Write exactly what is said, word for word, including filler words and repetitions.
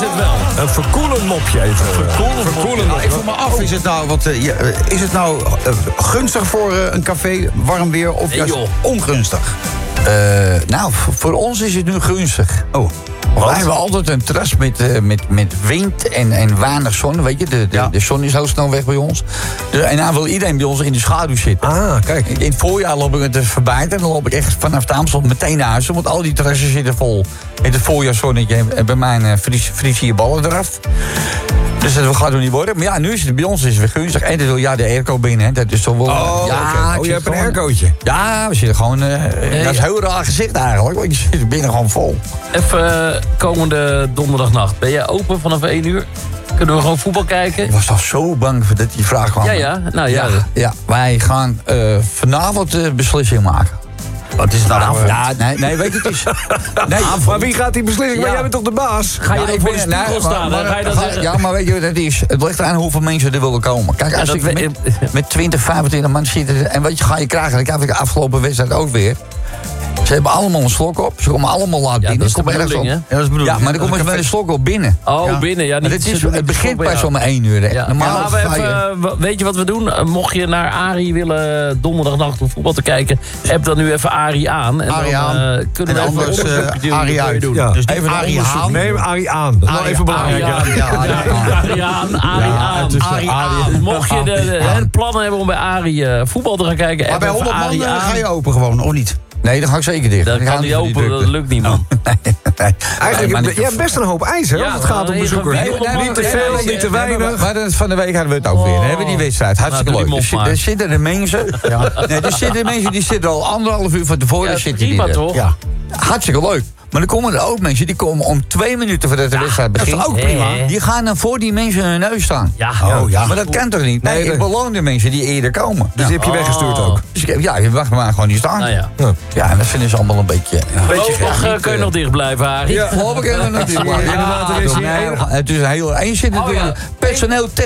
het wel. Een verkoelend mopje even. Verkoelend Verkoelend. Nou, ik vroeg me af, is het nou, wat, uh, ja, is het nou uh, gunstig voor uh, een café, warm weer, of Nee, juist joh. ongunstig? Uh, nou, v- voor ons is het nu gunstig. Oh, Wij hebben altijd een terras met, uh, met, met wind en, en weinig zon. Weet je, de, de, Ja. de zon is heel snel weg bij ons. De, en dan wil iedereen bij ons in de schaduw zitten. Ah, kijk. In het voorjaar loop ik het te verbijten. En dan loop ik echt vanaf de Amstel meteen naar huis. Want al die terrassen zitten vol. In het voorjaarszonnetje en bij mij uh, vries, vries hier ballen eraf. Dus dat gaat er niet worden. Maar ja, nu is het bij ons is het weer gunstig. En dan wil ja de airco binnen. Hè. Dat is toch wel. Oh, ja, oké. ik Oh, je zit hebt een gewoon- aircootje. Ja, we zitten gewoon. Uh, dat is een heel raar gezicht eigenlijk. Want je zit binnen gewoon vol. Even uh, komende donderdagnacht. Ben jij open vanaf één uur? Kunnen we gewoon voetbal kijken? Ik was al zo bang voor dat die vraag kwam. Ja, ja. Nou ja. Ja, ja. Wij gaan uh, vanavond de beslissing maken. wat is het nou? Nou, uh, ja, nee, nee, weet je, het is... Nee, Maar wie gaat die beslissing? Maar Ja. jij bent toch de baas? Ga je Ja, dan ik voor ben- de spiegel nee, staan? maar- hè? Ga je dan maar- zeggen- Ja, maar weet je wat het is? Het ligt eraan hoeveel mensen er willen komen. Kijk, als Ja, ik dat met, we- met twintig, vijfentwintig man zit... En wat je ga je krijgen, dat heb ik de afgelopen wedstrijd ook weer. Ze hebben allemaal een slok op. Ze komen allemaal laat binnen. dat is de Kom ergens bedoeling, op. hè? Ja, dat is bedoeld. Ja, maar dan komen ze met een slok op binnen. Oh, Ja. binnen. Ja, Maar niet, het, is, ze doen het niet begint de pas slok om bij één uur. hè. jou. Ja. Normaal Ja, maar we ga je- even, uh, weet je wat we doen? Uh, mocht je naar Arie willen donderdagnacht om voetbal te kijken... heb dan nu even Arie aan. En Arie dan aan. uh, kunnen we En even anders, een uh, onderzoekje doen. Arie Wat wil je uit. doen? Ja. Dus niet Even een Arie onderzoek. Haan. Nee, Arie aan. Dat is wel Arie even aan, belangrijk. ja, ja, Arie aan. Arie aan, Arie aan. het is de Arie Arie- aan. Dus mocht je de, de, hè, de plannen hebben om bij Arie uh, voetbal te gaan kijken... Maar heb bij even honderd man Arie uh, aan. ga je open gewoon, of niet? Nee, dan ga ik zeker dicht. Dat Ik kan ga niet voor die open, dat drukte. lukt niet, man. Nee, nee. Eigenlijk, maar je niet- hebt best een hoop ijs, hè? Ja, Als het gaat om maar bezoekers. nee, Niet nee, nee, te nee, veel, nee, niet te Nee, maar- weinig. Maar dat- van de week hadden we het ook weer. Dan hebben we die wedstrijd. Hartstikke Nou, doe leuk. die mond Er, maar. zit- er zitten de mensen. Nee, er zitten mensen die zitten al anderhalf uur van tevoren. Ja, zitten prima die er. toch? Ja. Hartstikke leuk. Maar dan komen er ook mensen die komen om twee minuten voordat de wedstrijd dat is begint. ook prima. Hè? Die gaan dan voor die mensen hun neus staan. Ja, Oh, ja. Maar dat kan toch niet? Nee, Nee, ik dat- beloon de mensen die eerder komen. Dus die heb je weggestuurd ook. Dus ik heb, ja, je mag maar gewoon niet staan. nou ja. Ja, en dat vinden ze allemaal een beetje... Ja. Beetje Voorlopig, gek. uh, kun je nog dicht blijven, Arie. Ja. Geloof ik even natuurlijk. Ja, er is hier Nee, één- het is een heel... En je zit natuurlijk Oh, ja. personeel